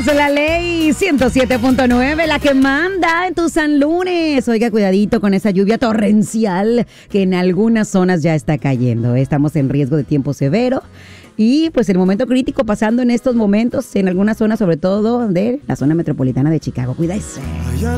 Somos la ley 107.9, la que manda en tu San Lunes. Oiga, cuidadito con esa lluvia torrencial que en algunas zonas ya está cayendo. Estamos en riesgo de tiempo severo y pues el momento crítico pasando en estos momentos en algunas zonas, sobre todo de la zona metropolitana de Chicago. Cuídese.